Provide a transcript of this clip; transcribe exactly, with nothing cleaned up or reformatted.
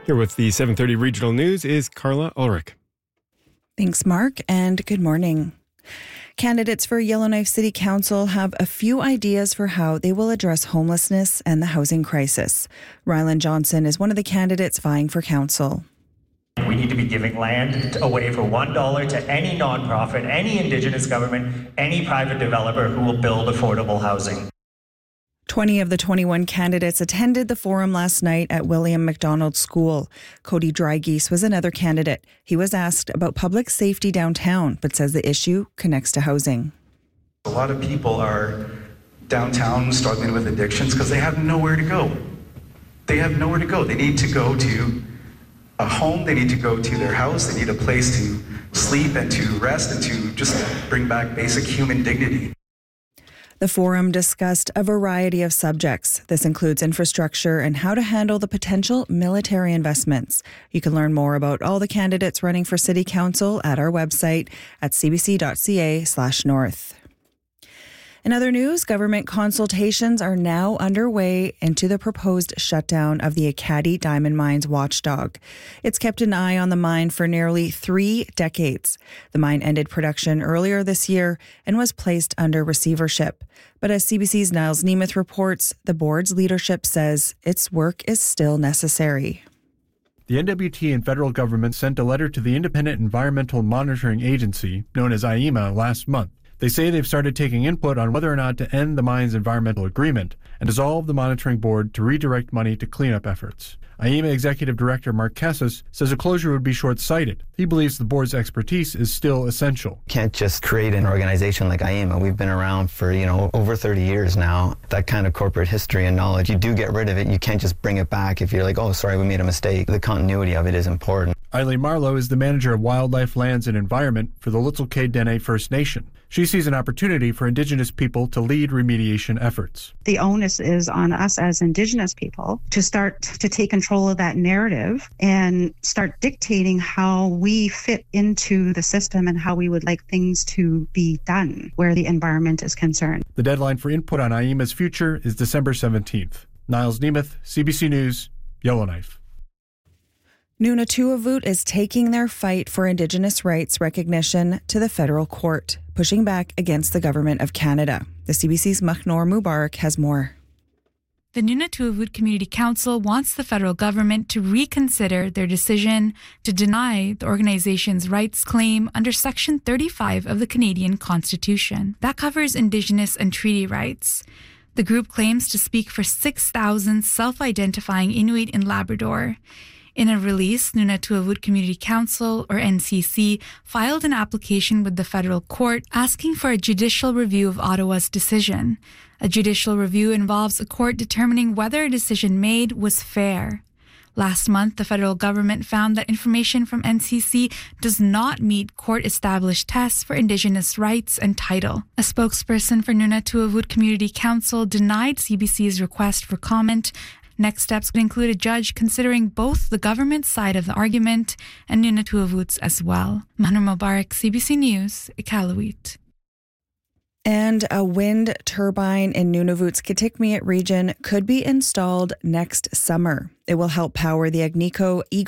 Here with the seven thirty Regional News is Carla Ulrich. Thanks, Mark, and good morning. Candidates for Yellowknife City Council have a few ideas for how they will address homelessness and the housing crisis. Ryland Johnson is one of the candidates vying for council. We need to be giving land away for one dollar to any nonprofit, any Indigenous government, any private developer who will build affordable housing. twenty of the twenty-one candidates attended the forum last night at William MacDonald School. Cody Drygeese was another candidate. He was asked about public safety downtown, but says the issue connects to housing. A lot of people are downtown struggling with addictions because they have nowhere to go. They have nowhere to go. They need to go to a home, they need to go to their house, they need a place to sleep and to rest and to just bring back basic human dignity. The forum discussed a variety of subjects. This includes infrastructure and how to handle the potential military investments. You can learn more about all the candidates running for City Council at our website at cbc.ca slash north. In other news, government consultations are now underway into the proposed shutdown of the Ekati Diamond Mines watchdog. It's kept an eye on the mine for nearly three decades. The mine ended production earlier this year and was placed under receivership. But as C B C's Niles Nemeth reports, the board's leadership says its work is still necessary. The N W T and federal government sent a letter to the Independent Environmental Monitoring Agency, known as I E M A, last month. They say they've started taking input on whether or not to end the mine's environmental agreement and dissolve the monitoring board to redirect money to cleanup efforts. I E M A Executive Director Mark Kessis says a closure would be short-sighted. He believes the board's expertise is still essential. Can't just create an organization like I E M A. We've been around for, you know, over thirty years now. That kind of corporate history and knowledge, you do get rid of it. You can't just bring it back if you're like, oh, sorry, we made a mistake. The continuity of it is important. Eileen Marlowe is the manager of Wildlife, Lands and Environment for the Little Kay Dene First Nation. She sees an opportunity for Indigenous people to lead remediation efforts. The onus is on us as Indigenous people to start to take control of that narrative and start dictating how we fit into the system and how we would like things to be done where the environment is concerned. The deadline for input on I E M A's future is December seventeenth. Niles Nemeth, C B C News, Yellowknife. Nunatuavut is taking their fight for Indigenous rights recognition to the federal court, pushing back against the government of Canada. The C B C's Makhnoor Mubarak has more. The Nunatuavut Community Council wants the federal government to reconsider their decision to deny the organization's rights claim under Section thirty-five of the Canadian Constitution. That covers Indigenous and treaty rights. The group claims to speak for six thousand self-identifying Inuit in Labrador. In a release, Nunatuavut Community Council, or N C C, filed an application with the federal court asking for a judicial review of Ottawa's decision. A judicial review involves a court determining whether a decision made was fair. Last month, the federal government found that information from N C C does not meet court-established tests for Indigenous rights and title. A spokesperson for Nunatuavut Community Council denied C B C's request for comment. Next steps would include a judge considering both the government's side of the argument and Nunatuavut's as well. Makhnoor Mubarak, C B C News, Iqaluit. And a wind turbine in Nunavut's Kitikmeot region could be installed next summer. It will help power the Agnico Eagle